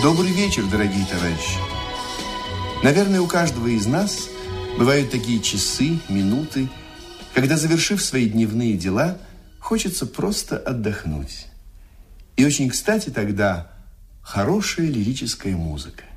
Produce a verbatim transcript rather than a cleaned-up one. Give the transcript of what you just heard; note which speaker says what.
Speaker 1: Добрый вечер, дорогие товарищи. Наверное, у каждого из нас бывают такие часы, минуты, когда, завершив свои дневные дела, хочется просто отдохнуть. И очень кстати тогда хорошая лирическая музыка.